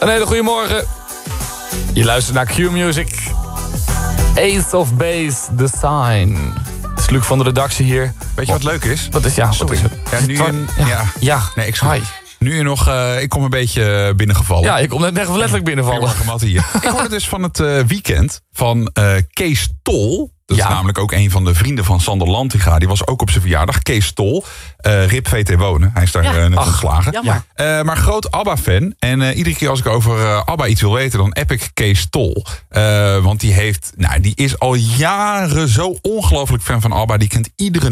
Een hele goede morgen. Je luistert naar Q-Music. Ace of Base, The Sign. Het is Luc van de redactie hier. Weet je wat leuk is? Wat is, wat is het? Nee, ik kom een beetje binnengevallen. Ja, ik kom net letterlijk binnenvallen. Ik hoorde dus van het weekend van Kees Tol. Dat is namelijk ook een van de vrienden van Sander Lantinga. Die was ook op zijn verjaardag. Kees Tol. RIP VT Wonen. Hij is daar net ontslagen. Maar groot ABBA-fan. En iedere keer als ik over ABBA iets wil weten, dan app ik Kees Tol. Want die is al jaren zo ongelooflijk fan van ABBA. Die kent iedere